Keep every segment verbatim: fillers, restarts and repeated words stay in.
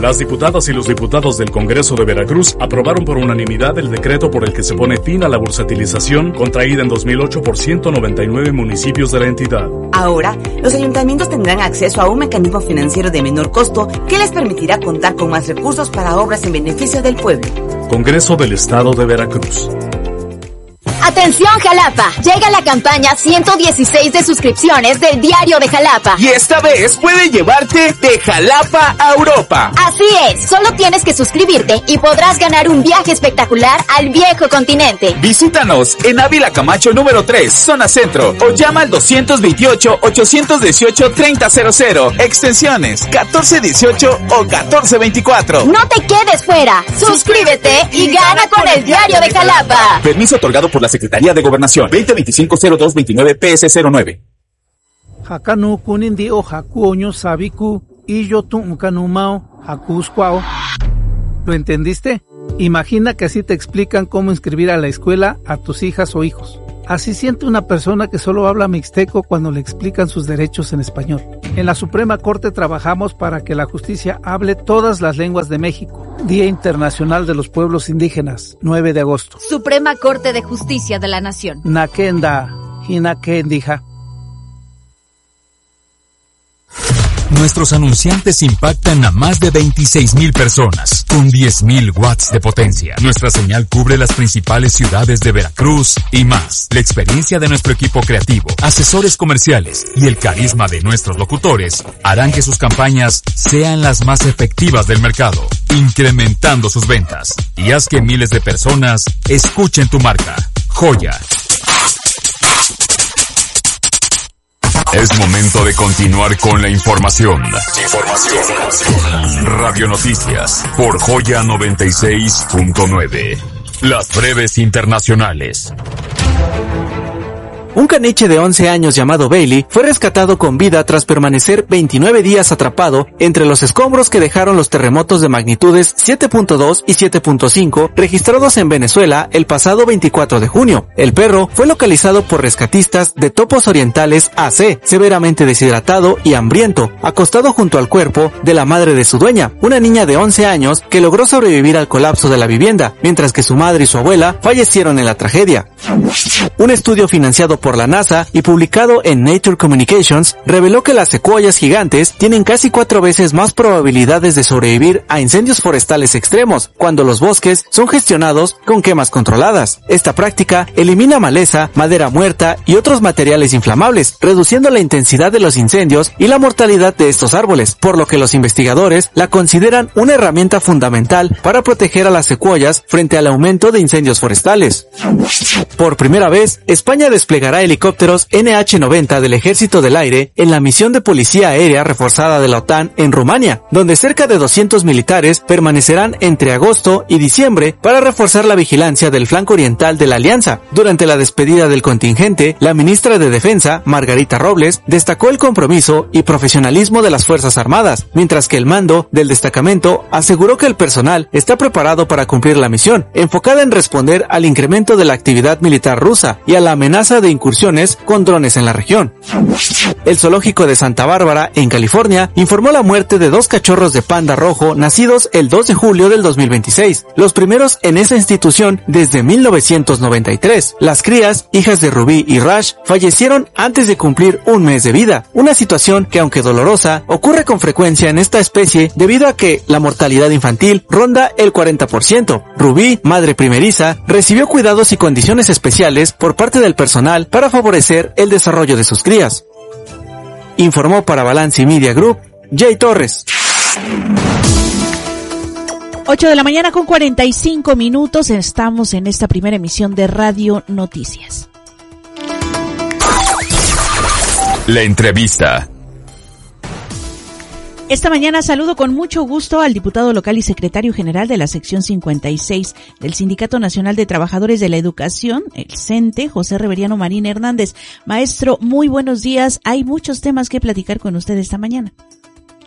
Las diputadas y los diputados del Congreso de Veracruz aprobaron por unanimidad el decreto por el que se pone fin a la bursatilización contraída en dos mil ocho por ciento noventa y nueve municipios de la entidad. Ahora, los ayuntamientos tendrán acceso a un mecanismo financiero de menor costo que les permitirá contar con más recursos para obras en beneficio del pueblo. Congreso del Estado de Veracruz. ¡Atención, Jalapa! Llega la campaña ciento dieciséis de suscripciones del Diario de Jalapa. Y esta vez puede llevarte de Jalapa a Europa. Así es, solo tienes que suscribirte y podrás ganar un viaje espectacular al viejo continente. Visítanos en Ávila Camacho número tres, zona centro, o llama al dos veintiocho, ochocientos dieciocho, treinta cero cero, extensiones catorce dieciocho o catorce veinticuatro. No te quedes fuera, suscríbete y gana con el Diario de Jalapa. Permiso otorgado por la Secretaría de Gobernación, veinte veinticinco cero dos veintinueve P S cero nueve. Hakanu kunindi o hakuoño sabiku y yo tu kanumao hakusquao. ¿Lo entendiste? Imagina que así te explican cómo inscribir a la escuela a tus hijas o hijos. Así siente una persona que solo habla mixteco cuando le explican sus derechos en español. En la Suprema Corte trabajamos para que la justicia hable todas las lenguas de México. Día Internacional de los Pueblos Indígenas, nueve de agosto. Suprema Corte de Justicia de la Nación. Nakenda, Hinakendija. Nuestros anunciantes impactan a más de veintiséis mil personas, con diez mil watts de potencia. Nuestra señal cubre las principales ciudades de Veracruz y más. La experiencia de nuestro equipo creativo, asesores comerciales y el carisma de nuestros locutores harán que sus campañas sean las más efectivas del mercado, incrementando sus ventas. Y haz que miles de personas escuchen tu marca. Joya. Es momento de continuar con la información. Información. Radio Noticias por Joya noventa y seis punto nueve. Las breves internacionales. Un caniche de once años llamado Bailey fue rescatado con vida tras permanecer veintinueve días atrapado entre los escombros que dejaron los terremotos de magnitudes siete punto dos y siete punto cinco registrados en Venezuela el pasado veinticuatro de junio. El perro fue localizado por rescatistas de Topos Orientales A C, severamente deshidratado y hambriento, acostado junto al cuerpo de la madre de su dueña, una niña de once años que logró sobrevivir al colapso de la vivienda, mientras que su madre y su abuela fallecieron en la tragedia. Un estudio financiado por la NASA y publicado en Nature Communications reveló que las secuoyas gigantes tienen casi cuatro veces más probabilidades de sobrevivir a incendios forestales extremos cuando los bosques son gestionados con quemas controladas. Esta práctica elimina maleza, madera muerta y otros materiales inflamables, reduciendo la intensidad de los incendios y la mortalidad de estos árboles, por lo que los investigadores la consideran una herramienta fundamental para proteger a las secuoyas frente al aumento de incendios forestales. Por primera vez, España desplegará helicópteros N H noventa del Ejército del Aire en la misión de policía aérea reforzada de la OTAN en Rumania, donde cerca de doscientos militares permanecerán entre agosto y diciembre para reforzar la vigilancia del flanco oriental de la alianza. Durante la despedida del contingente, la ministra de Defensa, Margarita Robles, destacó el compromiso y profesionalismo de las Fuerzas Armadas, mientras que el mando del destacamento aseguró que el personal está preparado para cumplir la misión, enfocada en responder al incremento de la actividad militar rusa y a la amenaza de incursiones con drones en la región. El zoológico de Santa Bárbara, en California, informó la muerte de dos cachorros de panda rojo nacidos el dos de julio del dos mil veintiséis, los primeros en esa institución desde mil novecientos noventa y tres. Las crías, hijas de Rubí y Rash, fallecieron antes de cumplir un mes de vida, una situación que, aunque dolorosa, ocurre con frecuencia en esta especie debido a que la mortalidad infantil ronda el cuarenta por ciento. Rubí, madre primeriza, recibió cuidados y condiciones especiales por parte del personal para favorecer el desarrollo de sus crías. Informó para Balance Media Group, Jay Torres. ocho de la mañana con cuarenta y cinco minutos. Estamos en esta primera emisión de Radio Noticias. La entrevista. Esta mañana saludo con mucho gusto al diputado local y secretario general de la sección cincuenta y seis del Sindicato Nacional de Trabajadores de la Educación, el CENTE, José Reveriano Marín Hernández. Maestro, muy buenos días. Hay muchos temas que platicar con usted esta mañana. ¿Qué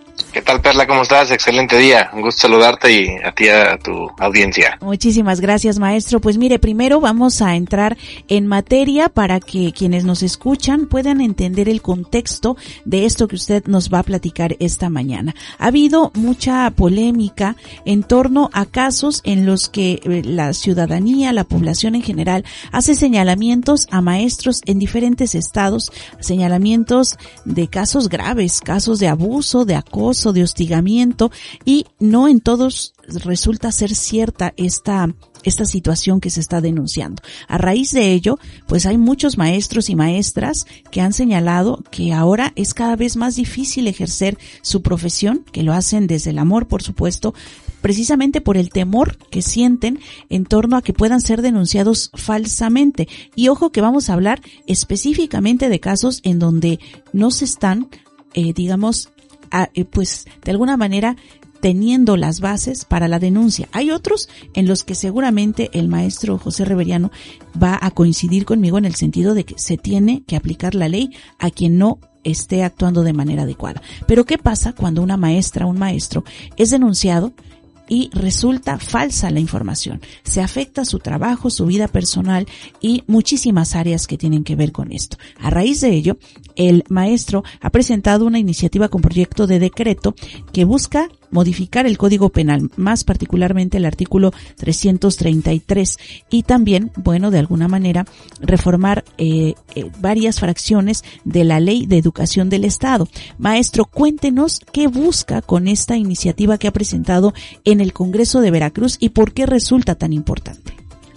tal, Perla? ¿Cómo estás? Excelente día. Un gusto saludarte y a ti, a tu audiencia. Muchísimas gracias, maestro. Pues mire, primero vamos a entrar en materia para que quienes nos escuchan puedan entender el contexto de esto que usted nos va a platicar esta mañana. Ha habido mucha polémica en torno a casos en los que la ciudadanía, la población en general, hace señalamientos a maestros en diferentes estados, señalamientos de casos graves, casos de abuso, de acoso, de hostigamiento, y no en todos resulta ser cierta esta esta situación que se está denunciando. A raíz de ello, pues hay muchos maestros y maestras que han señalado que ahora es cada vez más difícil ejercer su profesión, que lo hacen desde el amor, por supuesto, precisamente por el temor que sienten en torno a que puedan ser denunciados falsamente. Y ojo que vamos a hablar específicamente de casos en donde no se están, eh, digamos, a, eh, pues de alguna manera teniendo las bases para la denuncia. Hay otros en los que seguramente el maestro José Reveriano va a coincidir conmigo en el sentido de que se tiene que aplicar la ley a quien no esté actuando de manera adecuada. Pero ¿qué pasa cuando una maestra o un maestro es denunciado y resulta falsa la información? Se afecta su trabajo, su vida personal y muchísimas áreas que tienen que ver con esto. A raíz de ello, el maestro ha presentado una iniciativa con proyecto de decreto que busca modificar el Código Penal, más particularmente el artículo trescientos treinta y tres, y también, bueno, de alguna manera, reformar eh, eh, varias fracciones de la Ley de Educación del Estado. Maestro, cuéntenos qué busca con esta iniciativa que ha presentado en el Congreso de Veracruz y por qué resulta tan importante.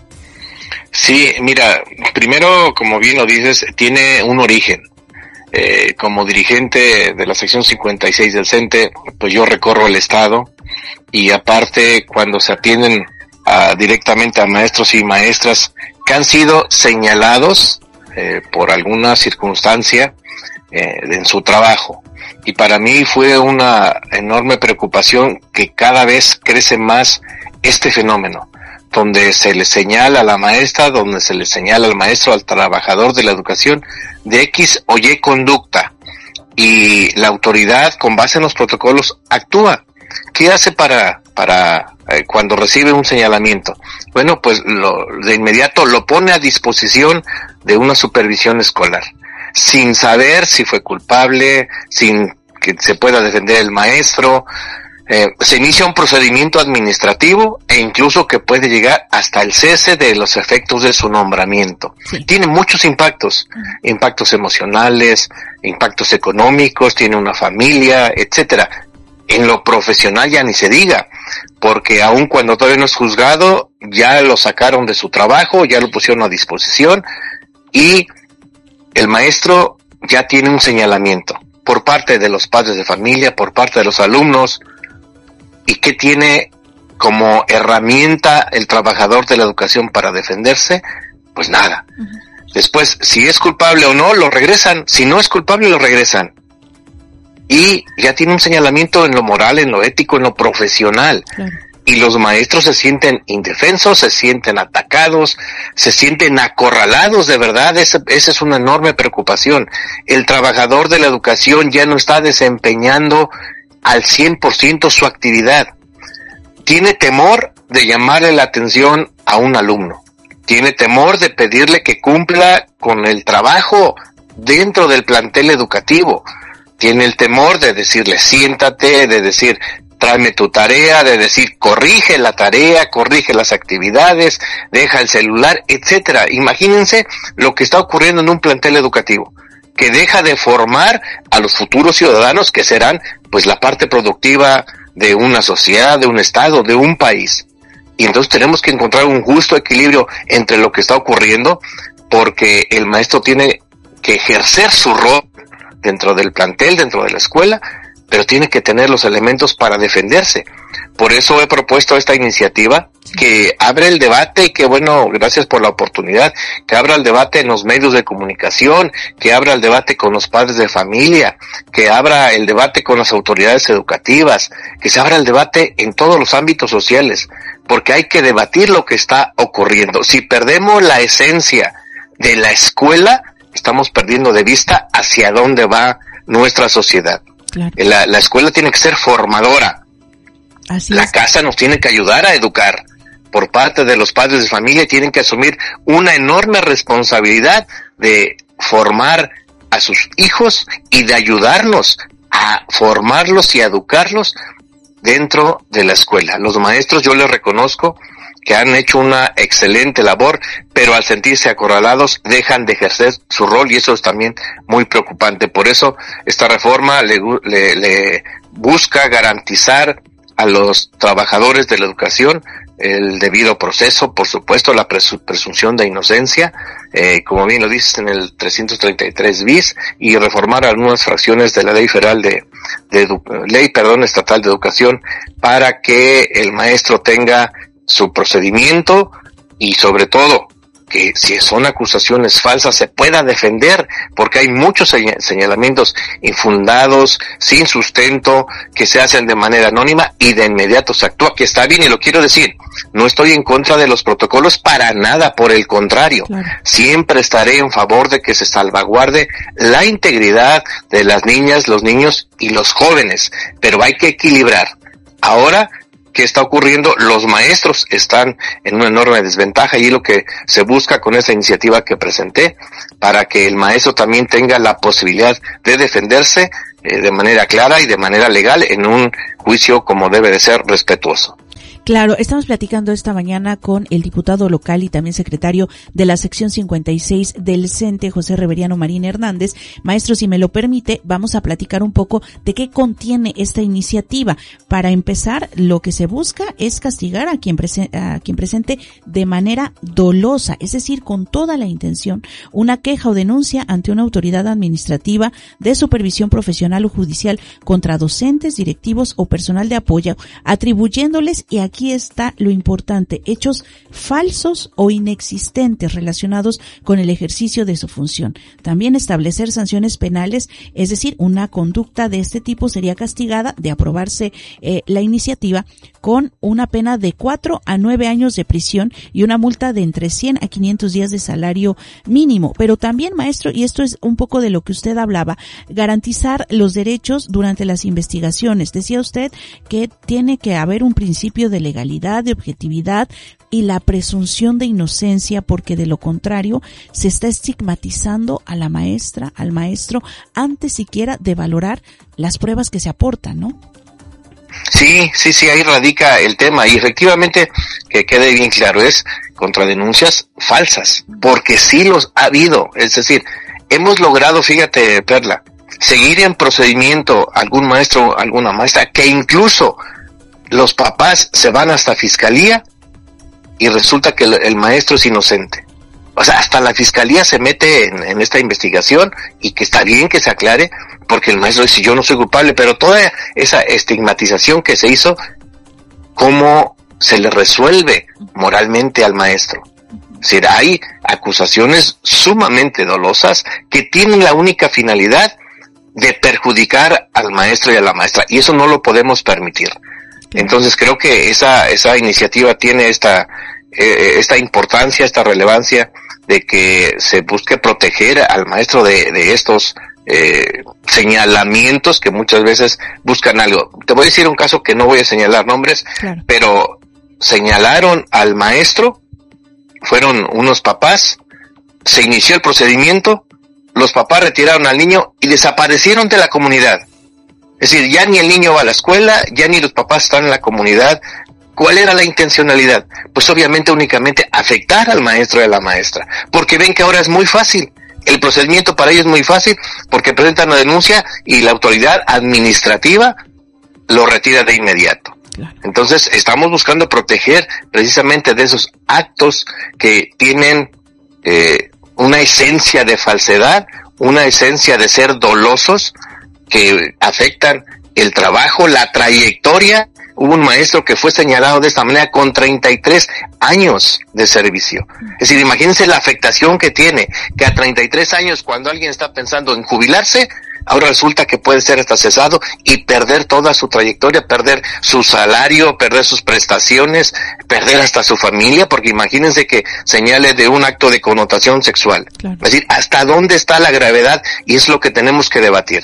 Sí, mira, primero, como bien lo dices, tiene un origen. Eh, como dirigente de la sección cincuenta y seis del CENTE, pues yo recorro el estado y aparte cuando se atienden a, directamente a maestros y maestras que han sido señalados eh, por alguna circunstancia eh, en su trabajo. Y para mí fue una enorme preocupación que cada vez crece más este fenómeno, donde se le señala a la maestra, donde se le señala al maestro, al trabajador de la educación, de X o Y conducta, y la autoridad, con base en los protocolos, actúa. ¿Qué hace para para eh, cuando recibe un señalamiento? Bueno, pues lo, de inmediato lo pone a disposición de una supervisión escolar, sin saber si fue culpable, sin que se pueda defender el maestro. Eh, se inicia un procedimiento administrativo e incluso que puede llegar hasta el cese de los efectos de su nombramiento. Sí. Tiene muchos impactos, uh-huh. impactos emocionales, impactos económicos, tiene una familia, etcétera. En lo profesional ya ni se diga, porque aun cuando todavía no es juzgado, ya lo sacaron de su trabajo, ya lo pusieron a disposición y el maestro ya tiene un señalamiento por parte de los padres de familia, por parte de los alumnos. ¿Y qué tiene como herramienta el trabajador de la educación para defenderse? Pues nada. Uh-huh. Después, si es culpable o no, lo regresan. Si no es culpable, lo regresan. Y ya tiene un señalamiento en lo moral, en lo ético, en lo profesional. Claro. Y los maestros se sienten indefensos, se sienten atacados, se sienten acorralados, de verdad. Esa, esa es una enorme preocupación. El trabajador de la educación ya no está desempeñando al cien por ciento su actividad. Tiene temor de llamarle la atención a un alumno. Tiene temor de pedirle que cumpla con el trabajo dentro del plantel educativo. Tiene el temor de decirle siéntate, de decir tráeme tu tarea, de decir corrige la tarea, corrige las actividades, deja el celular, etcétera. Imagínense lo que está ocurriendo en un plantel educativo, que deja de formar a los futuros ciudadanos que serán pues la parte productiva de una sociedad, de un estado, de un país. Y entonces tenemos que encontrar un justo equilibrio entre lo que está ocurriendo, porque el maestro tiene que ejercer su rol dentro del plantel, dentro de la escuela, pero tiene que tener los elementos para defenderse. Por eso he propuesto esta iniciativa que abre el debate y que bueno, gracias por la oportunidad, que abra el debate en los medios de comunicación, que abra el debate con los padres de familia, que abra el debate con las autoridades educativas, que se abra el debate en todos los ámbitos sociales, porque hay que debatir lo que está ocurriendo. Si perdemos la esencia de la escuela, estamos perdiendo de vista hacia dónde va nuestra sociedad. Claro. La, la escuela tiene que ser formadora. Así la es. casa nos tiene que ayudar a educar. Por parte de los padres de familia tienen que asumir una enorme responsabilidad de formar a sus hijos y de ayudarnos a formarlos y a educarlos dentro de la escuela. Los maestros, yo les reconozco que han hecho una excelente labor, pero al sentirse acorralados dejan de ejercer su rol y eso es también muy preocupante. Por eso esta reforma le, le, le busca garantizar a los trabajadores de la educación el debido proceso, por supuesto, la presu- presunción de inocencia, eh, como bien lo dices en el trescientos treinta y tres bis, y reformar algunas fracciones de la ley federal de, de edu- ley, perdón, estatal de educación, para que el maestro tenga su procedimiento y sobre todo que si son acusaciones falsas se pueda defender, porque hay muchos señalamientos infundados, sin sustento, que se hacen de manera anónima y de inmediato se actúa, que está bien y lo quiero decir, no estoy en contra de los protocolos para nada, por el contrario, claro. Siempre estaré en favor de que se salvaguarde la integridad de las niñas, los niños y los jóvenes, pero hay que equilibrar. Ahora, ¿qué está ocurriendo? Los maestros están en una enorme desventaja y es lo que se busca con esta iniciativa que presenté, para que el maestro también tenga la posibilidad de defenderse eh, de manera clara y de manera legal en un juicio como debe de ser, respetuoso. Claro, estamos platicando esta mañana con el diputado local y también secretario de la sección cincuenta y seis del CENTE, José Reveriano Marín Hernández. Maestro, si me lo permite, vamos a platicar un poco de qué contiene esta iniciativa. Para empezar, lo que se busca es castigar a quien, prese- a quien presente de manera dolosa, es decir, con toda la intención, una queja o denuncia ante una autoridad administrativa de supervisión profesional o judicial contra docentes, directivos o personal de apoyo, atribuyéndoles, y aquí Aquí está lo importante, hechos falsos o inexistentes relacionados con el ejercicio de su función. También establecer sanciones penales, es decir, una conducta de este tipo sería castigada, de aprobarse eh, la iniciativa, con una pena de cuatro a nueve años de prisión y una multa de entre cien a quinientos días de salario mínimo. Pero también, maestro, y esto es un poco de lo que usted hablaba, garantizar los derechos durante las investigaciones. Decía usted que tiene que haber un principio de legalidad, de objetividad y la presunción de inocencia, porque de lo contrario se está estigmatizando a la maestra, al maestro, antes siquiera de valorar las pruebas que se aportan, ¿no? Sí, sí, sí, ahí radica el tema y efectivamente, que quede bien claro, es contra denuncias falsas, porque sí los ha habido, es decir, hemos logrado, fíjate, Perla, seguir en procedimiento algún maestro, alguna maestra, que incluso los papás se van hasta fiscalía y resulta que el, el maestro es inocente. O sea, hasta la fiscalía se mete en, en esta investigación y que está bien que se aclare, porque el maestro dice yo no soy culpable, pero toda esa estigmatización que se hizo, ¿cómo se le resuelve moralmente al maestro? Es decir, hay acusaciones sumamente dolosas que tienen la única finalidad de perjudicar al maestro y a la maestra, y eso no lo podemos permitir. Entonces creo que esa esa iniciativa tiene esta eh, esta importancia, esta relevancia de que se busque proteger al maestro de, de estos eh, señalamientos que muchas veces buscan algo. Te voy a decir un caso que no voy a señalar nombres, claro. Pero señalaron al maestro, fueron unos papás, se inició el procedimiento, los papás retiraron al niño y desaparecieron de la comunidad. Es decir, ya ni el niño va a la escuela, ya ni los papás están en la comunidad. ¿Cuál era la intencionalidad? Pues obviamente únicamente afectar al maestro y a la maestra, porque ven que ahora es muy fácil. El procedimiento para ellos es muy fácil, porque presentan una denuncia y la autoridad administrativa lo retira de inmediato. Entonces, estamos buscando proteger precisamente de esos actos que tienen eh, una esencia de falsedad, una esencia de ser dolosos, que afectan el trabajo, la trayectoria. Hubo un maestro que fue señalado de esta manera con treinta y tres años de servicio. Es decir, imagínense la afectación que tiene, que a treinta y tres años, cuando alguien está pensando en jubilarse, ahora resulta que puede ser hasta cesado y perder toda su trayectoria, perder su salario, perder sus prestaciones, perder hasta su familia, porque imagínense que señale de un acto de connotación sexual. Claro. Es decir, ¿hasta dónde está la gravedad? Y es lo que tenemos que debatir.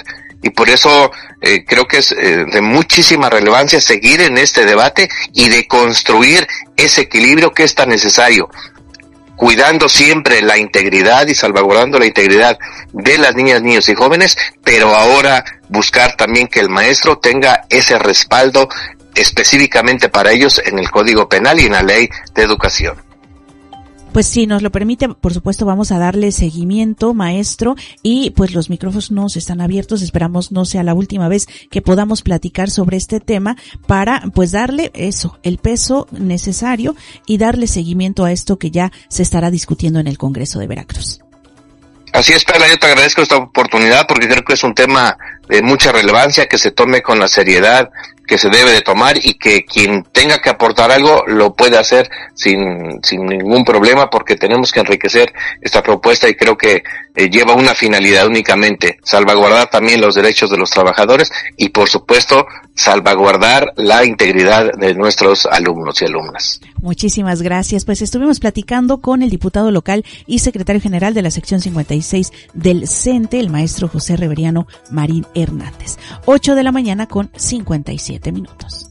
Y por eso eh, creo que es eh, de muchísima relevancia seguir en este debate y de construir ese equilibrio que es tan necesario, cuidando siempre la integridad y salvaguardando la integridad de las niñas, niños y jóvenes, pero ahora buscar también que el maestro tenga ese respaldo específicamente para ellos en el Código Penal y en la Ley de Educación. Pues si nos lo permite, por supuesto vamos a darle seguimiento, maestro, y pues los micrófonos están abiertos, esperamos no sea la última vez que podamos platicar sobre este tema para pues darle eso, el peso necesario y darle seguimiento a esto que ya se estará discutiendo en el Congreso de Veracruz. Así es, Perla, yo te agradezco esta oportunidad porque creo que es un tema de mucha relevancia, que se tome con la seriedad que se debe de tomar y que quien tenga que aportar algo lo puede hacer sin sin ningún problema, porque tenemos que enriquecer esta propuesta y creo que eh, lleva una finalidad únicamente, salvaguardar también los derechos de los trabajadores y por supuesto salvaguardar la integridad de nuestros alumnos y alumnas. Muchísimas gracias. Pues estuvimos platicando con el diputado local y secretario general de la sección cincuenta y seis del CENTE, el maestro José Reveriano Marín Hernández. ocho de la mañana con cincuenta y siete minutos.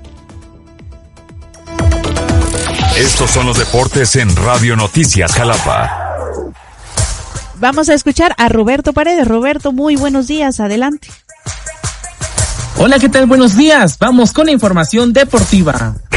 Estos son los deportes en Radio Noticias Jalapa. Vamos a escuchar a Roberto Paredes. Roberto, muy buenos días, adelante. Hola, ¿qué tal? Buenos días. Vamos con la información deportiva.